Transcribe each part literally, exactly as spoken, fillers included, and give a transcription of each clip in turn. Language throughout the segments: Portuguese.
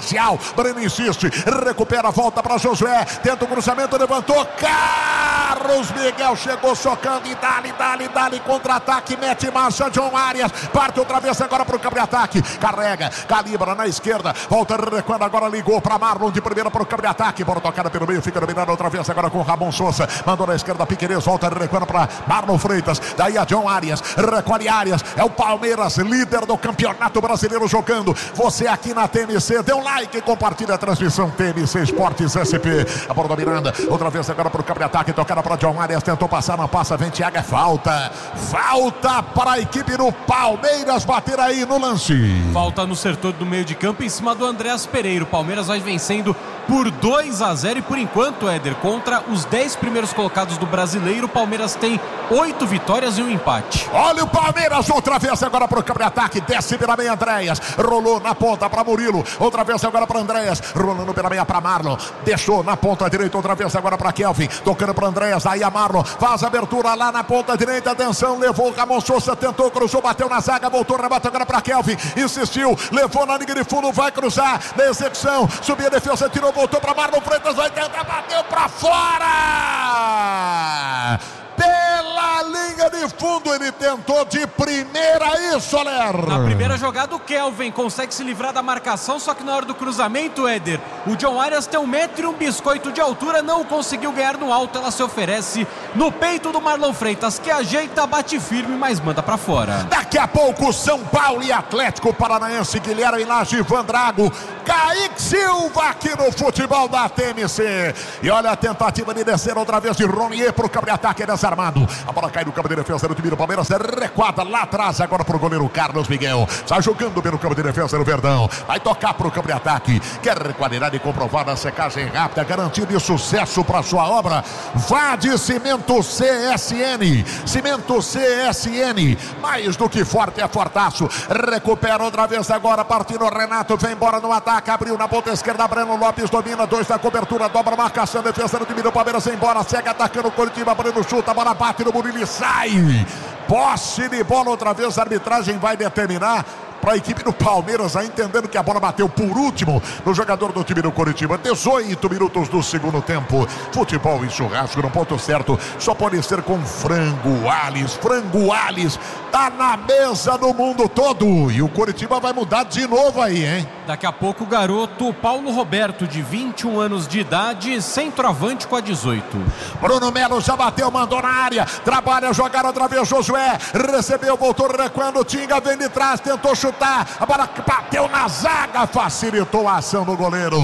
parcial. Breno insiste, recupera, volta para Josué, tenta o cruzamento, levantou, Carlos Miguel chegou socando e dali, dali, dali, contra-ataque, mete marcha, John Arias, parte outra vez agora para o campo de ataque, carrega, calibra na esquerda, volta recuando, agora ligou para Marlon de primeira para o campo de ataque, bola tocada pelo meio, fica dominado outra vez agora com Ramon Souza, mandou na esquerda, Piquerez, volta recuando para Marlon Freitas, daí a John Arias, recolhe Arias, é o Palmeiras, líder do Campeonato Brasileiro jogando, você aqui na T M C, dê um like, compartilha a transmissão T M C Esportes S P, a bola da Miranda, outra vez agora para o campo de ataque, tocada para John Arias, tentou passar, não passa, vem Thiago, é falta, falta para a equipe do Palmeiras bater aí no lance. Falta no setor do meio de campo em cima do Andreas Pereira, o Palmeiras vai vencendo por dois a zero e por enquanto, Éder, contra os dez primeiros colocados do Brasileiro, o Palmeiras tem oito vitórias e um empate. Olha o Palmeiras outra vez agora para o campo de ataque, desce pela meia Andréas, rolou na ponta para Murilo, outra vez agora para Andréas, rolando pela meia para Marlon, deixou na ponta direita outra vez agora para Kelvin, tocando para Andréas, aí a Marlon faz a abertura lá na ponta direita, atenção, levou o Ramon Souza, tentou, cruzou, bateu na zaga, voltou, rebate agora para Kelvin, insistiu, levou na linha de fundo, vai cruzar, na execução, subiu a defesa, tirou, voltou para Marlon Freitas, vai tentar, bateu para fora! Pela linha de fundo, ele tentou de primeira, isso, Soler. Na primeira jogada, o Kelvin consegue se livrar da marcação, só que na hora do cruzamento, Éder, o John Arias tem um metro e um biscoito de altura, não conseguiu ganhar no alto, ela se oferece no peito do Marlon Freitas, que ajeita, bate firme, mas manda pra fora. Daqui a pouco, São Paulo e Atlético Paranaense, Guilherme Laje, Ivan Drago, Kaique Silva aqui no futebol da T M C. E olha a tentativa de descer outra vez de Ronier pro campo de ataque desarmado. A bola cai no campo de defesa do time do Palmeiras, recuada lá atrás agora pro goleiro Carlos Miguel. Está jogando pelo campo de defesa do Verdão. Vai tocar pro campo de ataque. Quer qualidade comprovada, secagem rápida, garantia de sucesso para sua obra? Vá de Cimento C S N. Cimento C S N. Mais do que forte, é fortaço. Recupera outra vez agora, partindo Renato, vem embora no ataque, abriu na ponta esquerda, Breno Lopes domina, dois da cobertura, dobra a marcação, defesa do time do Palmeiras, vem embora, segue atacando o Coritiba, Breno chuta, a bola bate no Murilo e sai. Posse de bola outra vez, a arbitragem vai determinar para a equipe do Palmeiras, aí entendendo que a bola bateu por último no jogador do time do Coritiba. dezoito minutos do segundo tempo. Futebol e churrasco no ponto certo só pode ser com Frango Alves. Frango Alves tá na mesa do mundo todo e o Coritiba vai mudar de novo aí, hein? Daqui a pouco o garoto Paulo Roberto, de vinte e um anos de idade, centroavante com a dezoito. Bruno Melo já bateu, mandou na área, trabalha, jogar outra vez Josué, recebeu, voltou recuando, Tinga vem de trás, tentou chutar, a bola bateu na zaga, facilitou a ação do goleiro.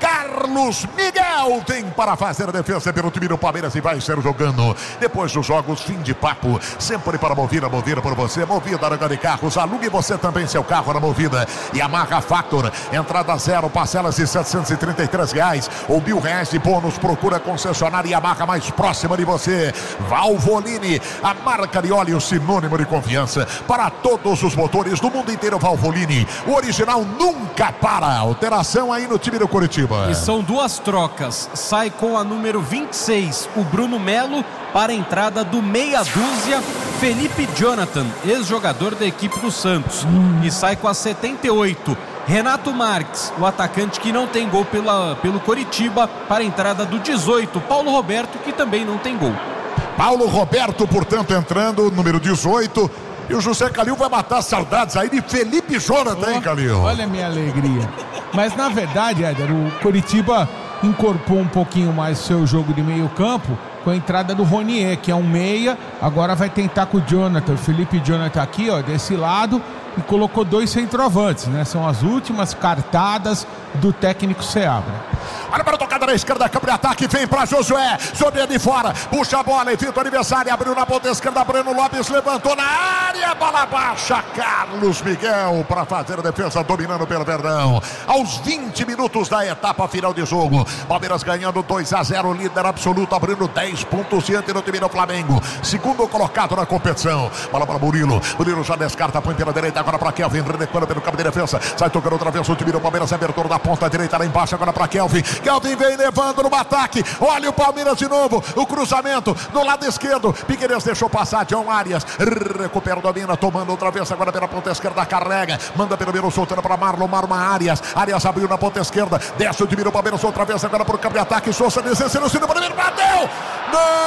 Carlos Miguel vem para fazer a defesa pelo time do Palmeiras e vai ser jogando. Depois dos jogos, fim de papo, sempre para Movida, Movida por você, Movida Aranga de Carros, alugue você também seu carro na Movida. E Yamaha Factor, entrada zero, parcelas de setecentos e trinta e três reais ou mil reais de bônus, procura concessionária Yamaha mais próxima de você. Valvoline, a marca de óleo sinônimo de confiança para todos os motores do mundo inteiro. Valvoline, o original nunca para. Alteração aí no time do Coritiba. E são duas trocas, sai com a número vinte e seis, o Bruno Melo, para a entrada do meia dúzia Felipe Jonathan, ex-jogador da equipe do Santos, hum. e sai com a setenta e oito, Renato Marques, o atacante que não tem gol pela, pelo Coritiba, para a entrada do dezoito, Paulo Roberto, que também não tem gol. Paulo Roberto, portanto, entrando, número dezoito. E o José Calil vai matar saudades aí de Felipe Jonathan, oh, hein, Calil? Olha a minha alegria. Mas, na verdade, Éder, o Coritiba incorporou um pouquinho mais o seu jogo de meio campo com a entrada do Ronier, que é um meia. Agora vai tentar com o Jonathan, o Felipe Jonathan aqui, ó, desse lado, e colocou dois centroavantes, né? São as últimas cartadas do técnico Seabra. Olha para a tocada na esquerda, campo de ataque, vem para Josué, Josué de fora, puxa a bola, evita o adversário, abriu na ponta esquerda, Breno Lopes levantou na área, bola baixa, Carlos Miguel para fazer a defesa, dominando pelo Verdão. Aos vinte minutos da etapa final de jogo, Palmeiras ganhando dois a zero, líder absoluto, abrindo dez pontos diante do time do Flamengo, segundo colocado na competição. Bola para Murilo, Murilo já descarta, põe pela direita, agora para Kelvin, recuando pelo campo de defesa, sai tocando outra vez o time do Palmeiras, abertura da ponta direita lá embaixo, agora para Kelvin. Kelvin vem levando no ataque, olha o Palmeiras de novo, o cruzamento no lado esquerdo, Piquerez deixou passar, John Arias recupera domina, tomando outra vez agora pela ponta esquerda, carrega, manda pelo meio, soltando para Marlon, Marlon Arias, Arias abriu na ponta esquerda, desce o Dimiro Palmeiras outra vez agora por campo de ataque, Souza descendo, bateu! Não!